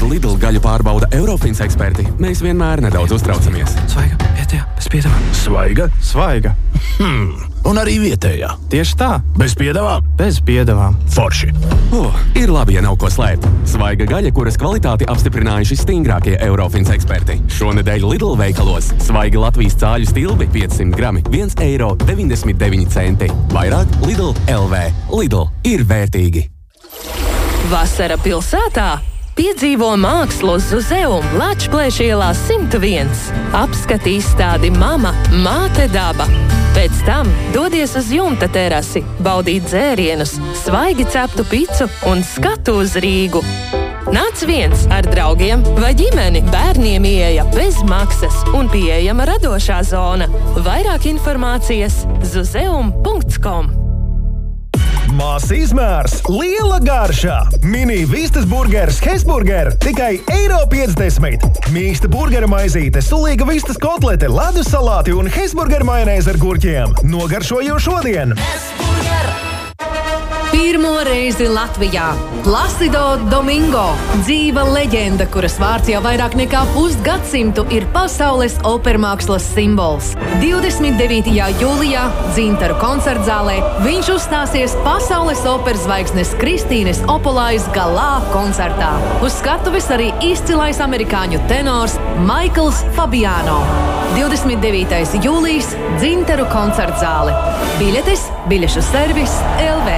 Lidl gaļu pārbauda Eurofins eksperti, mēs vienmēr nedaudz uztraucamies. Svaiga, vietējā, bez piedevām. Svaiga? Svaiga. Un arī vietējā. Tieši tā. Bez piedevām? Bez piedevām. Forši. Ir labi, ja nav ko slēpt. Svaiga gaļa, kuras kvalitāti apstiprinājuši stingrākie Eurofins eksperti. Šonedēļ Lidl veikalos svaiga Latvijas cāļu stilbi 500 grami 1,99 eiro. Vairāk Lidl LV. Lidl ir vērtīgi. Vasara pilsētā? Piedzīvo mākslu Zuzeum Lačplēša ielā 101. Apskati izstādi Mama, Māte daba. Pēc tam dodies uz jumta terasi, baudīt dzērienus, svaigi ceptu picu un skatu uz Rīgu. Nāc viens ar draugiem vai ģimeni, bērniem ieeja bez maksas un pieejama radošā zona. Vairāk informācijas zuzeum.com. Mās izmērs, liela garšā. Mini vistas burgers Hesburger tikai €1,50. Mīksta burgera maizīte, sulīga vistas kotlete, ledus salāti un Hesburger majonēze ar gurķiem. Nogaršo jau šodien! Pirmo reizi Latvijā Placido Domingo, dzīva leģenda, kuras vārds jau vairāk nekā pusgadsimtu ir pasaules opermākslas simbols. 29. jūlijā Dzintaru koncertzālē viņš uzstāsies pasaules operas zvaigznes Kristīnes Opolājas galā koncertā. Uz skatuves arī izcilais amerikāņu tenors Maikls Fabiano. 29. jūlijas Dzintaru koncertzāle. Biļetes biļešu servis LV.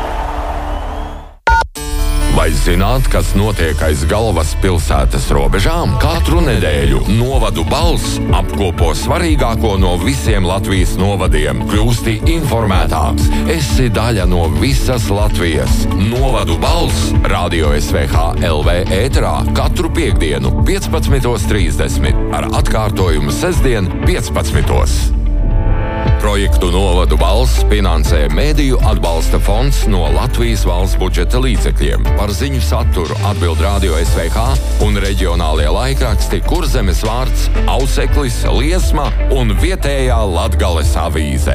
Vai zināt, kas notiek aiz galvaspilsētas robežām? Katru nedēļu Novadu balss apkopo svarīgāko no visiem Latvijas novadiem. Kļūsti informētāks, esi daļa no visas Latvijas. Novadu balss Radio SVH LV ēterā katru piektdienu 15:30 ar atkārtojumu sestdien 15:00. Projektu Novadu balss finansē Mēdīju atbalsta fonds no Latvijas valsts budžeta līdzekļiem. Par ziņu saturu atbild Radio SVH un reģionālie laikraksti Kurzemes vārds, Auseklis, Liesma un vietējā Latgales avīze.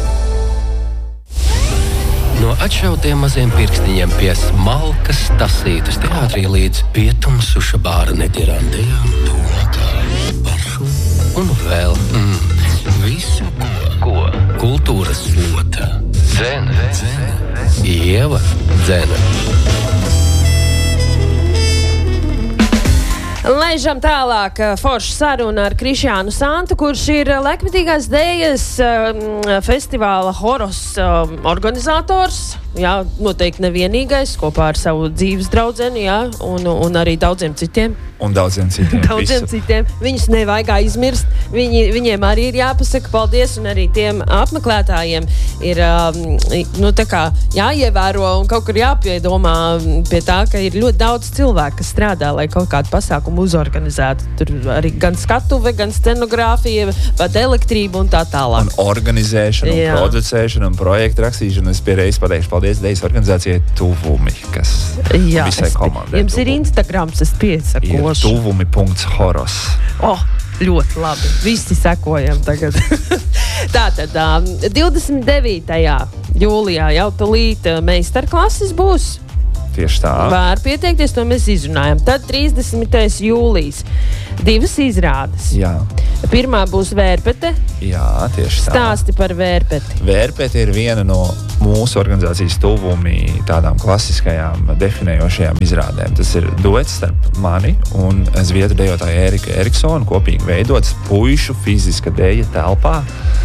No atšautiem maziem pirkstiņiem pie smalkas tasītas teātrī līdz pietumsuša bāra neģerantējām tūnakā pašu un vēl visu, ko kultūras slota. Dzene. Ieva Dzene. Laižam tālāk foršu sarunu ar Krišjānu Santu, kurš ir Laikmetīgās dēļas festivāla Horos organizators. Jā, noteikti nevienīgais, kopā ar savu dzīves draudzeni, jā, un arī daudziem citiem. Un daudziem citiem. Viņus nevajag aizmirst. Viņiem arī ir jāpasaka paldies, un arī tiem apmeklētājiem ir tā kā jāievēro un kaut kur jāpiedomā pie tā, ka ir ļoti daudz cilvēku, kas strādā, lai kaut kādu pasākumu uzorganizētu. Tur arī gan skatuve, gan scenogrāfija, pat elektrība un tā tālāk. Un organizēšana, un producēšana, un projektu rakstīšana. Es pierreiz pateikšu paldies Dejas organizācijai Tuvumi, kas visai komandai. Jums ir Instagrams, es piesakošu. Tuvumi.horos. Ļoti labi. Visi sekojam tagad. Tātad 29. jūlijā jau tūlīt meistarklases būs. Tieši tā. Var pieteikties, to mēs izrunājam. Tad 30. jūlijas 2 izrādes. Jā. Pirmā būs Vērpete. Jā, tieši tā. Stāsti par Vērpeti. Vērpete ir viena no mūsu organizācijas Tuvumi tādām klasiskajām definējošajām izrādēm. Tas ir duets starp mani un zviedru dejotāju Ēriku Eriksonu, kopīgi veidots puišu fiziska deja telpā,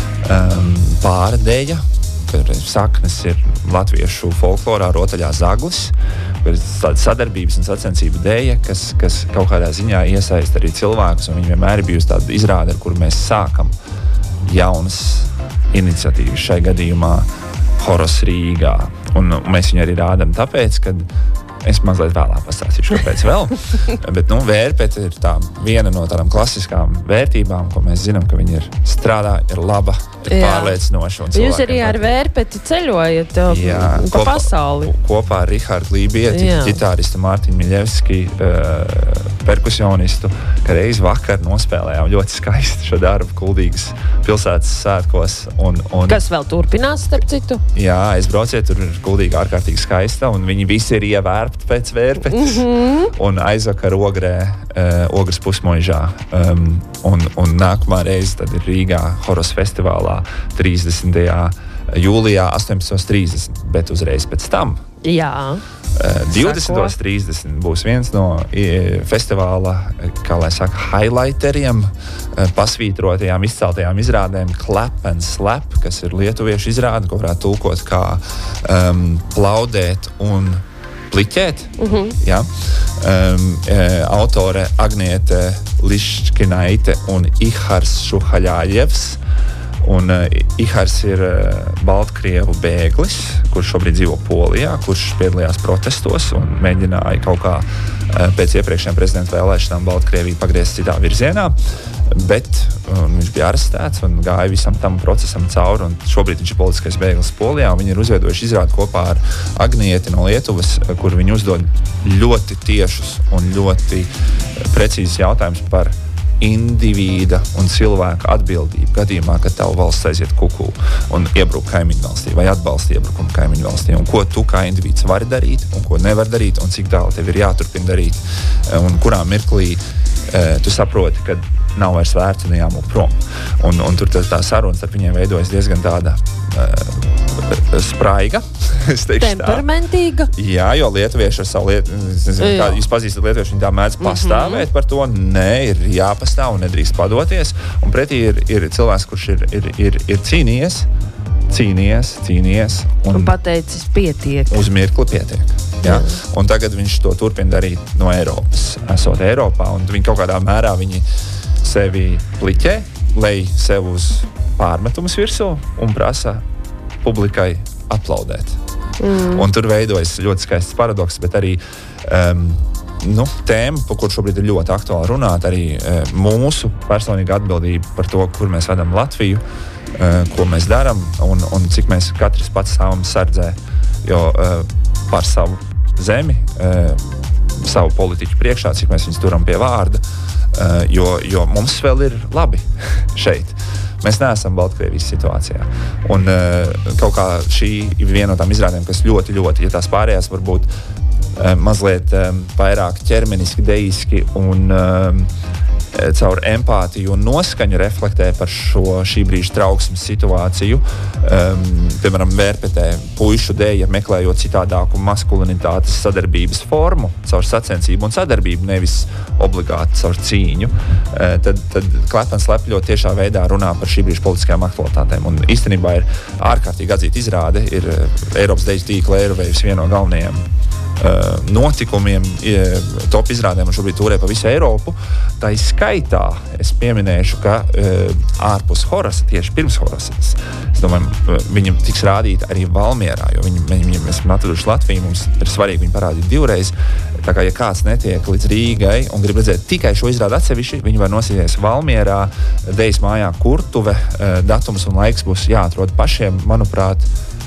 pāra deja, kur saknes ir latviešu folklorā rotaļā Zaglis, kur ir tāda sadarbības un sacensību deja, kas kaut kādā ziņā iesaista arī cilvēkus, un viņi vienmēr ir bijusi tāda izrāde, ar kuru mēs sākam jaunas iniciatīvas, šai gadījumā Horos Rīgā. Un mēs viņu arī rādam tāpēc, ka es mazliet vēlāk pastāstīšu, kāpēc vēl. Bet, Vērpete ir viena no tādām klasiskām vērtībām, ko mēs zinām, ka viņi ir strādā, ir laba, ir pārliecinoša. Jūs arī ar Vērpeti ceļojat pa pasauli. Kopā ar Rihardu Lībieti, ģitāristu Mārtiņu Miļevski, perkusionistu, ka reiz vakar nospēlējām ļoti skaisti šo darbu Kuldīgas pilsētas svētkos. Kas vēl turpinās, starp citu? Jā, aizbrauciet, tur ir Kuldīga ārkārtīgi skaista, un viņi visi ir ievērpti slapt pēc vērpetes un aizvakar Ogres pusmoižā. Un nākamā reize tad ir Rīgā Horos festivālā 30. jūlijā 18.30, bet uzreiz pēc tam. Jā. 20.30 būs viens no festivāla, kā lai saka, highlighteriem, pasvītrotajām, izceltajām izrādēm Clap and Slap, kas ir lietuviešu izrāde, ko varētu tulkot kā plaudēt un pliķēt. Ja? Autore Agniete Liškinaite un Ihars Šuhaļājevs. Un Ihars ir Baltkrievu bēglis, kurš šobrīd dzīvo Polijā, kurš piedalījās protestos un mēģināja kaut kā pēc iepriekšējām prezidenta vēlēšanām Baltkrieviju pagriezt citā virzienā. Bet viņš bija arestēts un gāja visam tam procesam cauri. Un šobrīd viņš ir politiskais bēglis Polijā. Viņi ir uzveidojuši izrādi kopā ar Agnieti no Lietuvas, kur viņi uzdod ļoti tiešus un ļoti precīzus jautājumus par indivīda un cilvēka atbildību gadījumā, kad tavu valsts aiziet kuku un iebruk kaimiņu valstī vai atbalsta iebrukumu kaimiņu valstī. Un ko tu kā indivīds vari darīt un ko nevar darīt un cik tālu tev ir jāturpina darīt. Un kurā mirklī tu saproti, ka nav vairs vērts un jāmūk prom. Un tur tā saruna starp viņiem veidojas diezgan tāda spraiga. Temperamentīga. Jā, jo lietuvieši ar savu kā jūs pazīstat lietuvieši, viņi tā mēdz pastāvēt par to. Nē, ir jāpastāv un nedrīkst padoties. Un pretī ir cilvēks, kurš ir cīnījies un pateicis pietiek. Uz mirkli pietiek. Ja? Un tagad viņš to turpina darīt no Eiropas, esot Eiropā. Un viņi kaut kādā mērā viņi sevi pliķē, lej sev uz pārmetumus virsū un prasa publikai aplaudēt. Un tur veidojas ļoti skaists paradoks, bet arī tēma, par kur šobrīd ir ļoti aktuāli runāt, arī mūsu personīga atbildība par to, kur mēs vedam Latviju, ko mēs darām un cik mēs katrs pats stāvam sardzē, jo par savu zemi, savu politiķu priekšā, cik mēs viņus turam pie vārda, jo mums vēl ir labi šeit. Mēs neesam Baltkrievijas situācijā. Un kaut kā šī ir viena no tām izrādēm, kas ļoti, ja tās pārējās varbūt mazliet vairāk ķermeniski, deiski un caur empātiju un noskaņu reflektē par šī brīža trauksmes situāciju. Piemēram, Vērpetē puišu dēja meklējot citādāku maskulinitātes sadarbības formu, caur sacensību un sadarbību, nevis obligāti caur cīņu. Tad Clap and Slap ļoti tiešā veidā runā par šī brīža politiskajām aktualitātēm. Un īstenībā ir ārkārtīgi atzīta izrāde, ir Eiropas deju tīkla Eirovejas viena no galvenajiem notikumiem, top izrādēm un šobrīd turē pa visu Eiropu. Tā skaitā es pieminēšu, ka ārpus Horosa, tieši pirms Horosas, es domāju, viņam tiks rādīta arī Valmierā, jo mēs esam atraduši Latviju, mums ir svarīgi viņu parādīt divreiz. Tā kā, ja kāds netiek līdz Rīgai un grib redzēt tikai šo izrādi atsevišķi, viņi var nosīties Valmierā, Dejas mājā Kurtuve, datums un laiks būs jāatrod pašiem, manuprāt,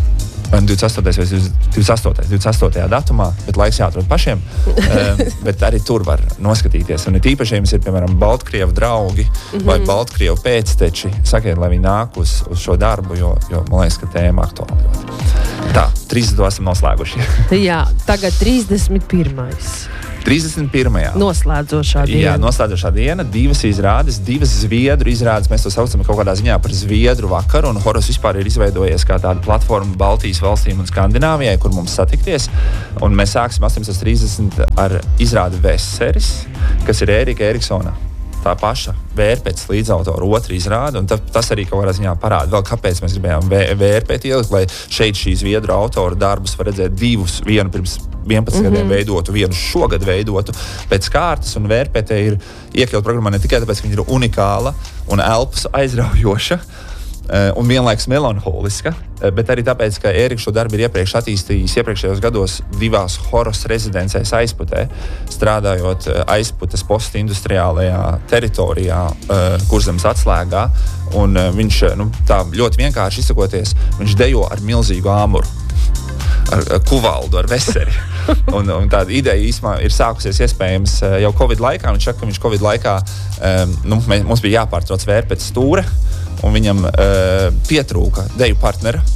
28. datumā, bet laiks jāatrod pašiem, bet arī tur var noskatīties. Un īpaši, ja jums ir, piemēram, Baltkrievu draugi vai Baltkrievu pēcteči, sakiet, lai viņi nāk uz šo darbu, jo man liekas, ka tēma aktuāli. Tā, 30. esam noslēguši. Jā, tagad 31. 31. Noslēdzošā diena. Jā, noslēdzošā diena, divas izrādes, divas zviedru izrādes. Mēs to saucam kaut kādā ziņā par zviedru vakaru, un Horos vispār ir izveidojies kā tāda platforma Baltijas valstīm un Skandināvijai, kur mums satikties. Un mēs sāksim 18.30 ar izrādi Veseris, kas ir Ērika Eriksona. Tā paša Vērpētas līdzautora otra izrāde, un tas arī kaut kādā ziņā parāda vēl, kāpēc mēs gribējām Vērpēti ielikt, lai šeit šī zviedru autora darbus var redzēt divus, vienu pirms 11 gadiem veidotu, vienu šogad veidotu pēc kārtas, un Vērpēte ir iekļaut programmā ne tikai tāpēc, ka viņa ir unikāla un elpas aizraujoša, un vienlaikus melanholiska, bet arī tāpēc, ka Ērika šo darbu ir iepriekš attīstījis iepriekšējos gados divās Horos rezidencēs Aizputē, strādājot Aizputes postindustriālajā teritorijā, Kurzemes atslēgā, un viņš, tā ļoti vienkārši izsakoties, viņš dejo ar milzīgu āmuru, ar kuvaldu, ar veseri. Un tāda ideja īsumā ir sākusies iespējams jau Covid laikā. Viņš saka, ka viņš Covid laikā, mums bija jāpārtrauc Vērpētas stūre, un viņam pietrūka deju partnera.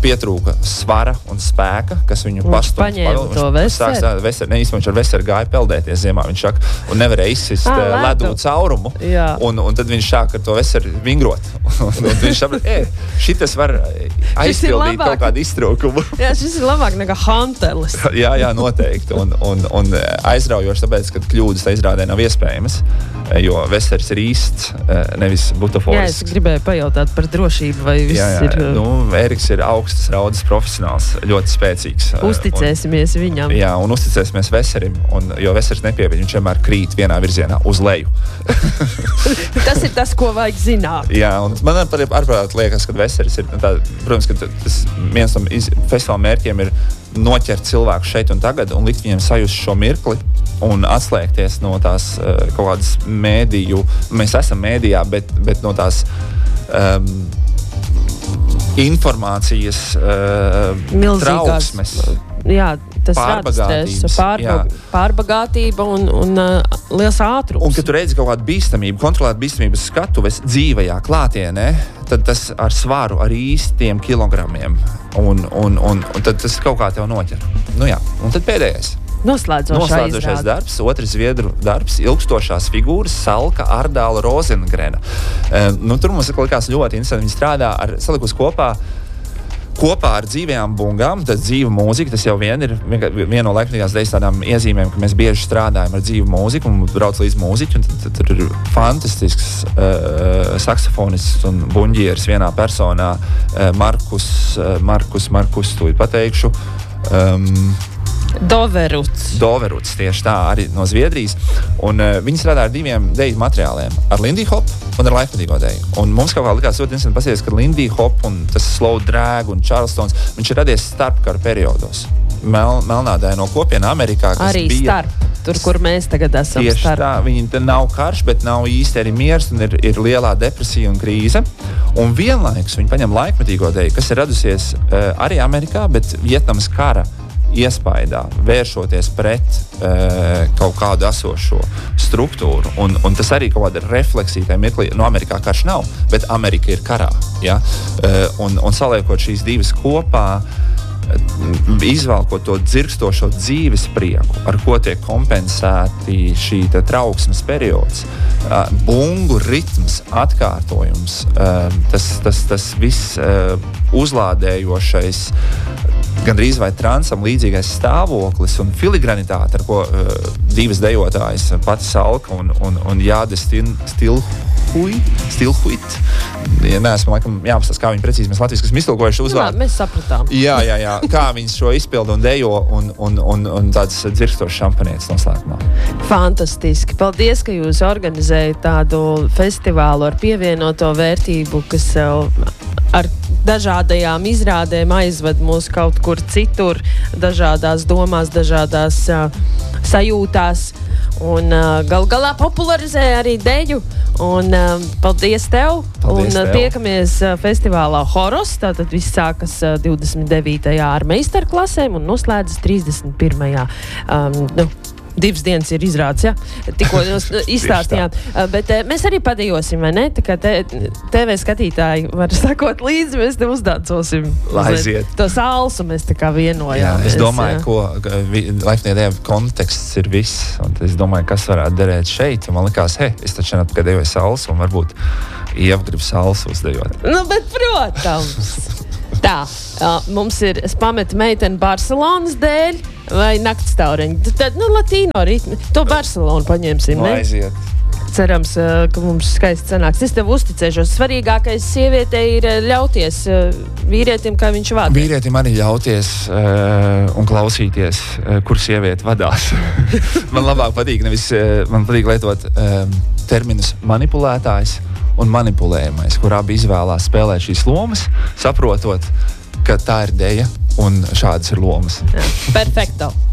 pietrūka svara un spēka, kas viņu pastumts. Paņēma to veseri. Īstenībā viņš ar veseri gāja peldēties ziemā, viņš saka, un nevarēja izsist ledu caurumu. Un tad viņš sāk ar to veseri vingrot. un viņš saprot, šitas var aizpildīt kaut kādu iztrūkumu. Jā, šis ir labāk nekā hantelis. jā, noteikti. Un aizraujoši, tāpēc, ka kļūdas tā izrādē nav iespējamas, jo veseris ir īsts, nevis butaforisks. Jā, es gribēju pajautāt par drošību, vai viss ir... Eriks ir augstas raudas profesionāls, ļoti spēcīgs. Uzticēsimies viņam. Jā, un uzticēsimies veserim, jo veseris nepieviļ, viņš vienmēr krīt vienā virzienā uz leju. Tas ir tas, ko vajag zināt. Jā, un man ārprāt liekas, ka veseris ir, protams, ka tas viens no festivāla mērķiem ir noķert cilvēku šeit un tagad un likt viņiem sajust šo mirkli un atslēgties no tās kaut kādas mēdīju, mēs esam mēdījā, bet no tās informācijas trauksmes. Jā, tas pārbagātība un liels ātrums. Un, kad tu redzi kaut kādu bīstamību, kontrolēt bīstamības skatuves dzīvajā klātienē, tad tas ar svaru, ar īstiem kilogramiem. Un tad tas kaut kā tev noķer. Un tad pēdējais. Noslēdzošais darbs, otrs zviedru darbs, ilgstošās figūras, Salka Ardāla Rozengrena. Tur mums likās ļoti interesanti. Viņi strādā salikus kopā ar dzīvajām bungām, tad dzīva mūzika, tas jau ir viena no laikmatīgās dejas tādām iezīmēm, ka mēs bieži strādājam ar dzīvu mūziku un brauc līdz mūziķi, un tad tur ir fantastisks saksofonists un buņģieris vienā personā, Markus, tūlīt pateikšu, Doveruts, tieši tā, arī no Zviedrijas. Un viņi strādā ar diviem deju materiāliem, ar Lindy Hop un ar laikmatīgo deju. Un mums kaut kā likās ļoti interesanti paskatīties, ka Lindy Hop un tas Slow Drag un Charlestons, viņš ir radies starpkara periodos. Melnādaino kopiena Amerikā, kas arī bija... Tur, kur mēs tagad esam tieši starp. Tā, viņi nav karš, bet nav īsti arī miers un ir lielā depresija un krīze. Un vienlaikus viņi paņem laikmatīgo deju, kas ir radusies arī Amerikā, bet Vietnamas kara iespaidā, vēršoties pret kaut kādu esošo struktūru. Un tas arī kaut kāda refleksija tajā mirklī. Amerikā karš nav, bet Amerika ir karā. Ja? Un saliekot šīs divas kopā, izvēlkot to dzirkstošo dzīves prieku, ar ko tiek kompensēti šī trauksmes periods, bungu ritms, atkārtojums, tas viss uzlādējošais, gandrīz vai transam līdzīgais stāvoklis un filigranitāte, ar ko divas dejotājas, pati Salka un Jāde Stilhuit. Ja neesmu, laikam, jāpastāst, kā viņi precīzi mēs latviski esam iztulkojuši uzvārdu. Mēs sapratām. Jā, kā viņas šo izpildu un dejo un tāds dzirkstošs šampanietis noslēgumā. Fantastiski. Paldies, ka jūs organizējat tādu festivālu ar pievienoto vērtību, kas ar dažādajām izrādēm aizved mūs kaut kur citur, dažādās domās, dažādās sajūtās un gal galā popularizē arī deju. Un paldies tev. Paldies un tev. Tiekamies festivālā Horos. Tātad viss sākas 29. ar meistarklasēm un noslēdzas 31. Divas dienas ir izrādes, ja? Tikko izstāstījām. Bet mēs arī padejosim, vai ne? Tā kā TV skatītāji var sakot līdzi, mēs te uzdancosim to salsu, mēs tā kā vienojām. Jā, es domāju, ko laiknieku konteksts ir viss. Un es domāju, kas varētu derēt šeit. Un man likās, es taču tikai dejoju salsu un varbūt Ieva grib salsu uzdejot. Bet, protams. Tā, mums ir, es pametu meiteni Barcelonas dēļ vai nakts taureņi. Tad, latīno ritmi. To Barcelonu paņemsim, ne? Aiziet. Cerams, ka mums skaisti sanāks. Es tev uzticēšos. Svarīgākais sievietei ir ļauties vīrietim, kā viņš vada. Vīrietim arī ļauties un klausīties, kur sieviete vadās. Man labāk patīk, man patīk lietot terminus manipulētājs un manipulējamais, kur abi izvēlās spēlēt šīs lomas, saprotot, ka tā ir deja un šādas ir lomas. Perfekto.